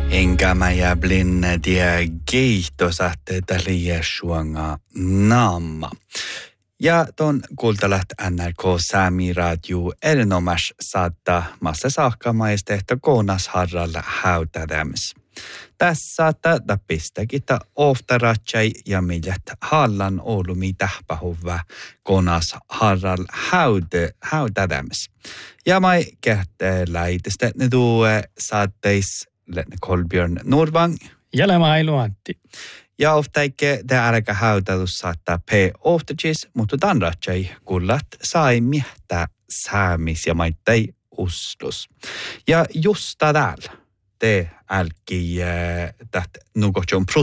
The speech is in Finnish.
Enkä mä jäblin tiedä keihtosaht täliä suonga naamma. Ja ton kuultalat NRK Sami Radio erinomas saattaa massa saakka maistehto koonas harralla häytädäms. Tässä saattaa pistäkin oftaratsai ja millet hallan olumi tähpähuvä koonas harral häytädäms. Ja mai kähtee läitistä ne tuue saatteis Kolbjörn Nordvang. Jälemailu Antti. Ja oftaike det älkä häytätus saattaa p-oftajis, mutta tanratsai kullat sai miehtää säämis ja maittai ustus. Ja just täällä te älki täht nukotjon